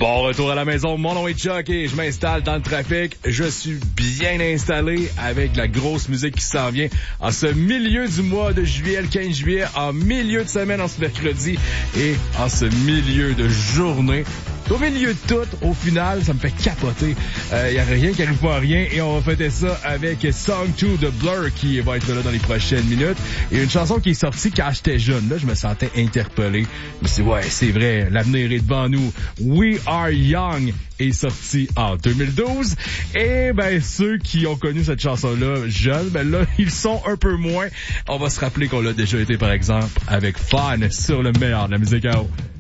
Bon retour à la maison, mon nom est Chuck et je m'installe dans le trafic. Je suis bien installé avec la grosse musique qui s'en vient en ce milieu du mois de juillet, le 15 juillet, en milieu de semaine, en ce mercredi et en ce milieu de journée. Au milieu de tout, au final, ça me fait capoter. Y a rien qui arrive pas à rien et on va fêter ça avec Song 2 de Blur qui va être là dans les prochaines minutes. Et une chanson qui est sortie quand j'étais jeune. Là, je me sentais interpellé. Je me suis dit, ouais, c'est vrai, l'avenir est devant nous. We Are Young est sorti en 2012. Et ben, ceux qui ont connu cette chanson-là jeunes, ben là, ils sont un peu moins. On va se rappeler qu'on l'a déjà été, par exemple, avec Fun sur le meilleur de la musique à eau.